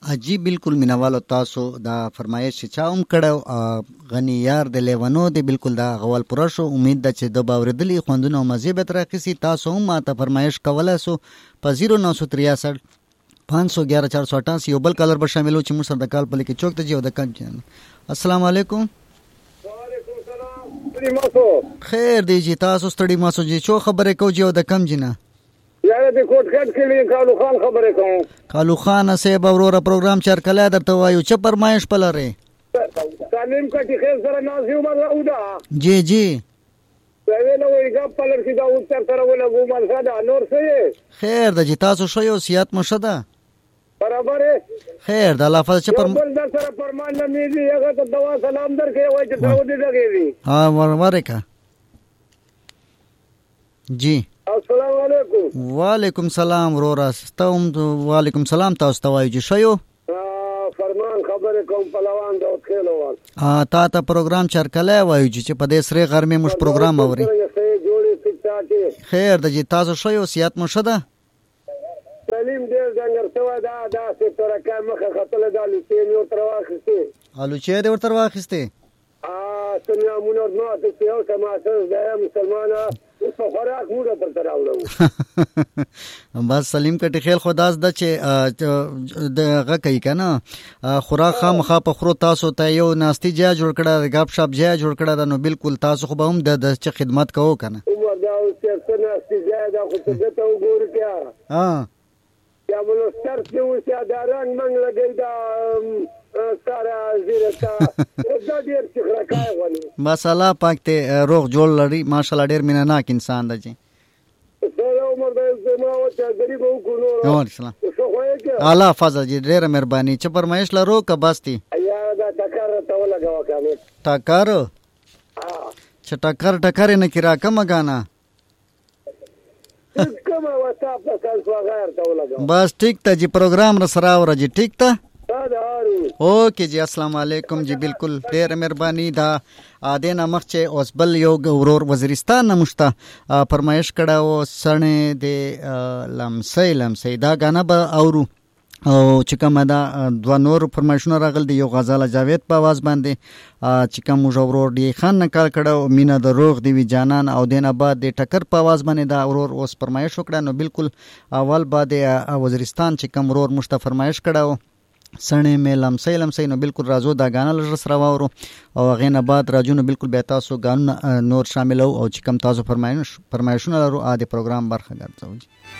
جی بالکل مینوالو تاسو دا فرمایش چې چا هم کړو غنی یار د لیونو دی بالکل دا غوال پوره شو. امید ده چې د باوریدلی خوندونه او مزه به تر اخیسي. تاسو هم ماته فرمایش کولای سو په 0963 511 488 یو بل کالر به شاملو چې موږ سره د کال په لکه چوک ته جوړ د کم. السلام علیکم. وعلیکم السلام. خیر دی جی تاسو ستړي ماسو جی چو خبره کو جوړ د کم جنا یاره د کوټ کټ کې لې کالو خان خبره کوم. کالو خان صاحب اورور پروګرام چر کله درته وایو چې پرمایش پلره سالم کټي خیر سره نازي عمر راودا. جی جی ویله وی ګپ پلر کې دا اوتر سره ولا ګومل ساده نور څه خیر د جی تاسو شو یو سیات مشده برابر خیر د الله فضل چې پر بل در سره فرمان نه میږي هغه ته دوا سلام درکې وای چې ته ودی دغې ها ورکا جی. السلام علیکم. وعلیکم سلام ورورا ستوم. وعلیکم سلام تاسو ته وایو چې شیو فرمان خبره کوم پهلوان دا خېلو وال تا ته پروګرام چرکله وایو چې په دې سره غرمه مش پروګرام اوري. خیر د جی تاسو شیو سیات مشده سلیم ډېر څنګه سوا دا څه ترکه مخه خپل د لوتین یو تر واخسته الو چې د ورتر واخسته سمیا مونږ نو ته یو سماسه د مسلمانانه په خوراک موږ تر تراوړو. بس سلیم کټی خیل خداس د چې دغه کوي کنه خوراک خامخا په خرو تاسو ته یو ناستی جا جوړ کړه غاب شپ جا جوړ کړه نو بالکل تاسو خو به هم د چې خدمت کوو کنه. عمر دا اوس څه ناستی جا دا خو ته ته وګور کیا یا موږ ستر څه وسه دا رنگ منګ لګی دا سارا زیرتا دا ډیر څه راکای غوړي. بس الله پاک ته روغ جوړ لري ماشاءالله ډیر مینناک انسان دی. دا عمر دا زما او چې غریب او کو نور السلام الله فضل جی ډیر مهرباني چې پرمایش لرو که بستی یا دا ټکر ته ولګاو کنه ټکر چې ټکر نه کرا کوم غانا کوم واتساپ په کال غیر ته ولګاو. بس ټیک ته جی پروګرام را سره اور جی ټیک ته اوکے جی. السلام علیکم جی بالکل ډیر مهرباني. دا دینه مخ چې اوس بل یو ورور وزیرستان نمشته فرمایش کړه سړې د لمسې دا غانا به اورو او چې کومه دا دوه نور فرمایشونه راغل دی. یو غزاله جاوید په आवाज باندې چې کوم ورور دی خان نکال کړه مینا د روغ دی وی جانان او دینه بعد د ټکر په आवाज باندې دا ورور اوس فرمایش وکړه. نو بالکل اول بعد وزیرستان چې کوم ورور مشته فرمایش کړه سړې مې لمسې نو بالکل راځو دا غانا لږ سره واورو او غینه بعد راځو نو بالکل به تاسو غانا نور شامل او چې کوم تاسو فرمایشونه لرو د پروګرام برخه ګرځو.